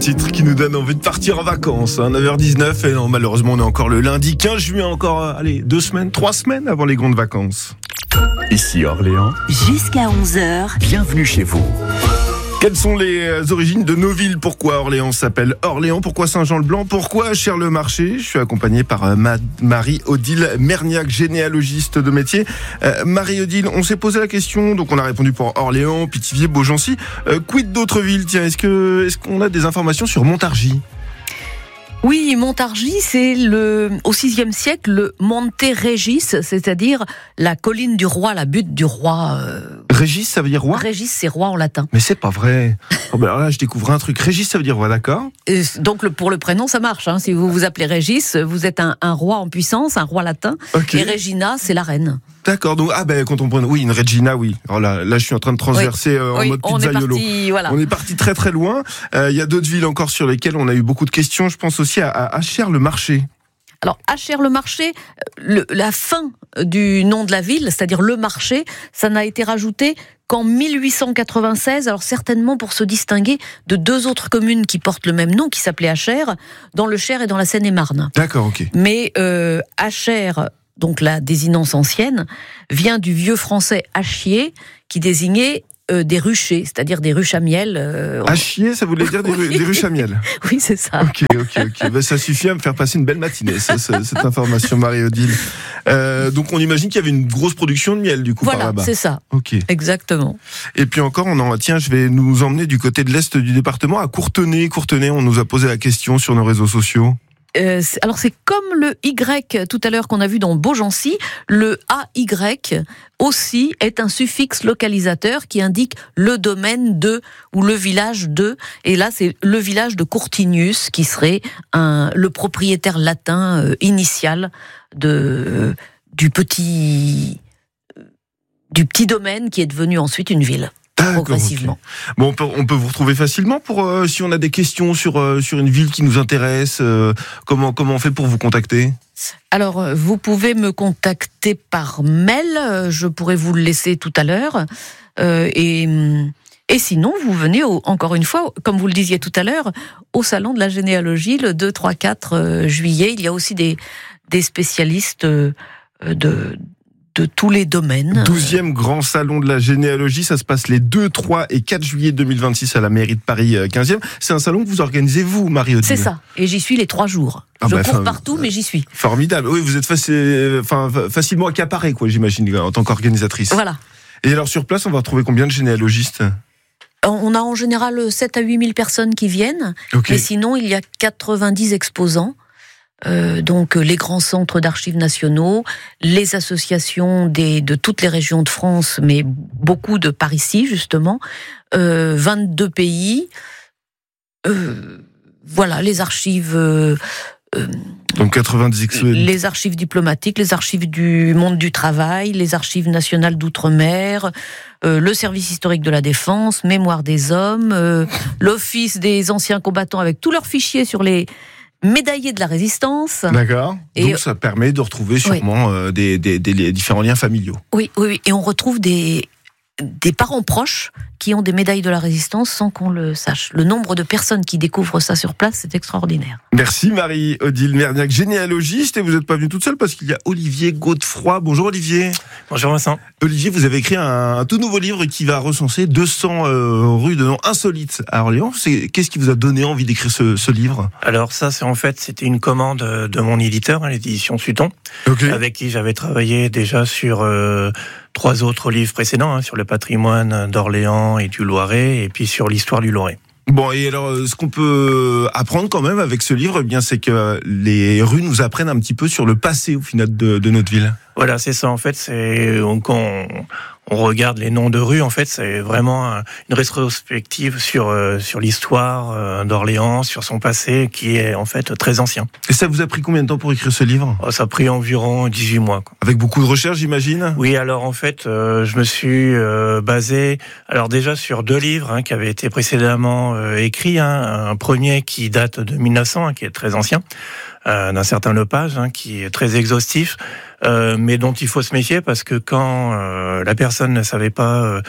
titre qui nous donne envie de partir en vacances, 9h19, et non, malheureusement on est encore le lundi 15 juin, encore 3 semaines avant les grandes vacances. Ici Orléans, jusqu'à 11h. bienvenue chez vous. Quelles sont les origines de nos villes? Pourquoi Orléans s'appelle Orléans? Pourquoi Saint-Jean-le-Blanc? Pourquoi Cher-le-Marché? Je suis accompagné par Marie-Odile Merniac, généalogiste de métier. Marie-Odile, on s'est posé la question, donc on a répondu pour Orléans, Pithiviers, Beaugency. Quid d'autres villes? Tiens, est-ce qu'on a des informations sur Montargis? Oui, Montargis, c'est au VIe siècle, le Monte Regis, c'est-à-dire la colline du roi, la butte du roi. Régis, ça veut dire roi? Régis, c'est roi en latin. Mais c'est pas vrai. Oh ben alors là, je découvre un truc. Régis, ça veut dire roi, d'accord? Et donc pour le prénom, ça marche. Si vous vous appelez Régis, vous êtes un roi en puissance, un roi latin. Okay. Et Regina, c'est la reine. D'accord, donc quand on prend une Regina, oui. Alors là, je suis en train de transverser en mode pizzaiolo. On est parti très très loin. Il y a d'autres villes encore sur lesquelles on a eu beaucoup de questions. Je pense aussi à Cher-le-Marché. Alors, à Cher-le-Marché, la fin du nom de la ville, c'est-à-dire le marché, ça n'a été rajouté qu'en 1896, alors certainement pour se distinguer de deux autres communes qui portent le même nom, qui s'appelaient Acher, dans le Cher et dans la Seine-et-Marne. D'accord, ok. Mais Acher, donc la désinence ancienne, vient du vieux français achier, qui désignait des ruchers, c'est-à-dire des ruches à miel. Achier, ça voulait dire des ruches à miel? Oui, c'est ça. Ok. Ça suffit à me faire passer une belle matinée, cette information, Marie-Odile. Donc on imagine qu'il y avait une grosse production de miel, du coup, par là-bas. Voilà, c'est ça. Ok. Exactement. Et puis encore, je vais nous emmener du côté de l'Est du département, à Courtenay. Courtenay, on nous a posé la question sur nos réseaux sociaux. Alors c'est comme le Y tout à l'heure qu'on a vu dans Beaugency, le AY aussi est un suffixe localisateur qui indique le domaine de ou le village de, et là c'est le village de Courtinius qui serait le propriétaire latin initial du petit domaine qui est devenu ensuite une ville. Progressivement. Okay. Bon, on peut vous retrouver facilement si on a des questions sur une ville qui nous intéresse. Comment on fait pour vous contacter? Alors, vous pouvez me contacter par mail. Je pourrais vous le laisser tout à l'heure. Et sinon, vous venez encore une fois, comme vous le disiez tout à l'heure, au salon de la généalogie le 2, 3, 4 juillet. Il y a aussi des spécialistes de tous les domaines. 12e grand salon de la généalogie, ça se passe les 2, 3 et 4 juillet 2026 à la mairie de Paris 15e. C'est un salon que vous organisez vous, Marie-Odile? C'est ça, et j'y suis les 3 jours. Je cours partout, mais j'y suis. Formidable, oui, vous êtes facilement accaparée, j'imagine, en tant qu'organisatrice. Voilà. Et alors sur place, on va retrouver combien de généalogistes? On a en général 7 à 8 000 personnes qui viennent, mais sinon il y a 90 exposants. Donc les grands centres d'archives nationaux, les associations de toutes les régions de France, mais beaucoup de par ici justement, 22 pays, voilà les archives. Donc 90 les archives diplomatiques, les archives du monde du travail, les archives nationales d'outre-mer, le service historique de la défense, mémoire des hommes, l'office des anciens combattants avec tous leurs fichiers sur les médaillé de la résistance. D'accord. Donc ça permet de retrouver sûrement des différents liens familiaux. Oui. Et on retrouve des parents proches qui ont des médailles de la résistance sans qu'on le sache. Le nombre de personnes qui découvrent ça sur place, c'est extraordinaire. Merci Marie-Odile Merniac, généalogiste, et vous n'êtes pas venue toute seule parce qu'il y a Olivier Godefroy. Bonjour Olivier. Bonjour Vincent. Olivier, vous avez écrit un tout nouveau livre qui va recenser 200 rues de noms insolites à Orléans. Qu'est-ce qui vous a donné envie d'écrire ce livre? Alors ça, c'était une commande de mon éditeur, l'édition Sutton, avec qui j'avais travaillé déjà sur 3 autres livres précédents, sur le patrimoine d'Orléans et du Loiret, et puis sur l'histoire du Loiret. Bon, et alors, ce qu'on peut apprendre quand même avec ce livre, c'est que les rues nous apprennent un petit peu sur le passé, au final, de notre ville. Voilà, c'est ça. En fait, quand on regarde les noms de rues, en fait, c'est vraiment une rétrospective sur l'histoire d'Orléans, sur son passé, qui est en fait très ancien. Et ça vous a pris combien de temps pour écrire ce livre? Ça a pris environ 18 mois. Avec beaucoup de recherches, j'imagine? Oui, alors en fait, je me suis basé déjà sur 2 livres qui avaient été précédemment écrits. Un premier qui date de 1900, qui est très ancien, d'un certain Lepage, qui est très exhaustif, mais dont il faut se méfier parce que quand la personne ne savait pas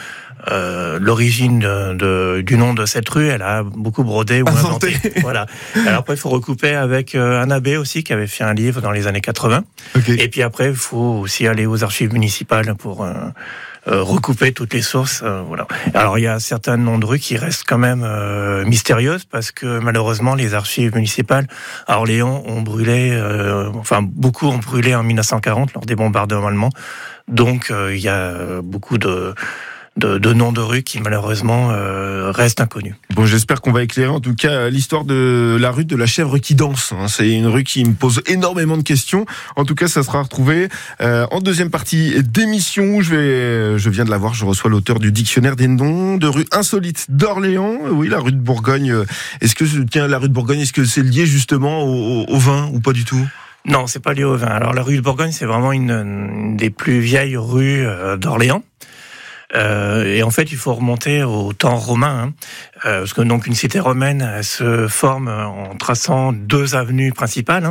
l'origine du nom de cette rue, elle a beaucoup brodé ou inventé. Voilà. Alors après, il faut recouper avec un abbé aussi qui avait fait un livre dans les années 80. Okay. Et puis après, il faut aussi aller aux archives municipales pour recouper toutes les sources. Voilà. Alors il y a certains noms de rues qui restent quand même mystérieuses parce que malheureusement les archives municipales à Orléans ont brûlé, beaucoup ont brûlé en 1940 lors des bombardements allemands. Donc il y a beaucoup de noms de rues qui malheureusement restent inconnus. Bon, j'espère qu'on va éclairer en tout cas l'histoire de la rue de la chèvre qui danse. C'est une rue qui me pose énormément de questions. En tout cas, ça sera retrouvé en deuxième partie d'émission. Je viens de la voir, je reçois l'auteur du dictionnaire des noms de rues insolites d'Orléans. Oui, la rue de Bourgogne. La rue de Bourgogne, est-ce que c'est lié justement au vin ou pas du tout ? Non, c'est pas lié au vin. Alors la rue de Bourgogne, c'est vraiment une des plus vieilles rues d'Orléans. Et en fait, il faut remonter au temps romain, parce que donc une cité romaine elle se forme en traçant 2 avenues principales,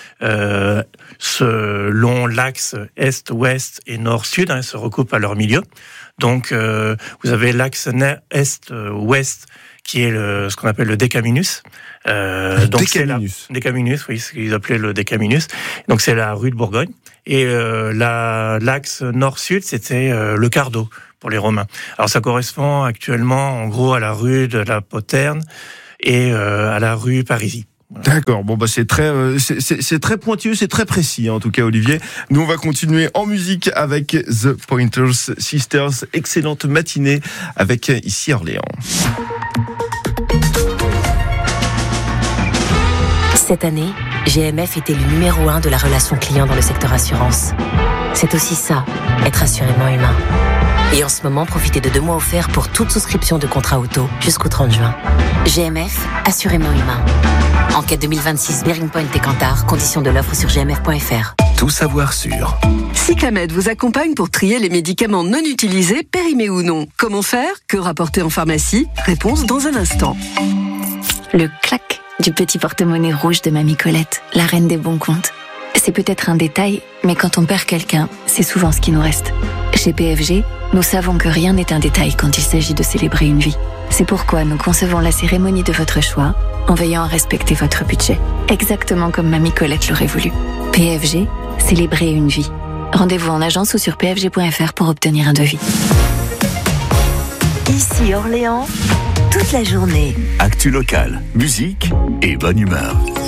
selon l'axe est-ouest et nord-sud, se recoupent à leur milieu. Donc, vous avez l'axe est-ouest qui est ce qu'on appelle le Decaminus. Decaminus, oui, ce qu'ils appelaient le Decaminus. Donc, c'est la rue de Bourgogne. Et l'axe nord-sud, c'était le Cardo pour les Romains. Alors ça correspond actuellement en gros à la rue de la Poterne et à la rue Parisis. Voilà. D'accord. Bon c'est très pointueux, c'est très précis en tout cas Olivier. Nous on va continuer en musique avec The Pointer Sisters. Excellente matinée avec ici Orléans. Cette année, GMF était le numéro 1 de la relation client dans le secteur assurance. C'est aussi ça, être assurément humain. Et en ce moment, profitez de 2 mois offerts pour toute souscription de contrat auto jusqu'au 30 juin. GMF, assurément humain. Enquête 2026, Bearing Point et Kantar, conditions de l'offre sur gmf.fr. Tout savoir sur Cyclamed vous accompagne pour trier les médicaments non utilisés, périmés ou non. Comment faire ? Que rapporter en pharmacie ? Réponse dans un instant. Le clac du petit porte-monnaie rouge de Mamie Colette, la reine des bons comptes. C'est peut-être un détail, mais quand on perd quelqu'un, c'est souvent ce qui nous reste. Chez PFG, nous savons que rien n'est un détail quand il s'agit de célébrer une vie. C'est pourquoi nous concevons la cérémonie de votre choix en veillant à respecter votre budget, exactement comme Mamie Colette l'aurait voulu. PFG, célébrer une vie. Rendez-vous en agence ou sur pfg.fr pour obtenir un devis. Ici Orléans, toute la journée. Actu locale, musique et bonne humeur.